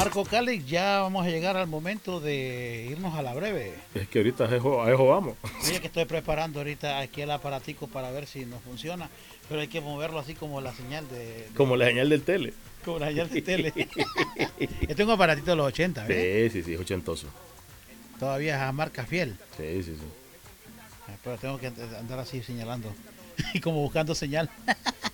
Marco Cali, ya vamos a llegar al momento de irnos a la breve. Es que ahorita a eso vamos. Mira que estoy preparando ahorita aquí el aparatico para ver si nos funciona, pero hay que moverlo así como la señal Como la señal del tele. como la señal de tele. Este es un aparatito de los 80, ¿ves? Sí, es ochentoso. Todavía es a marca fiel. Sí. Pero tengo que andar así señalando y como buscando señal.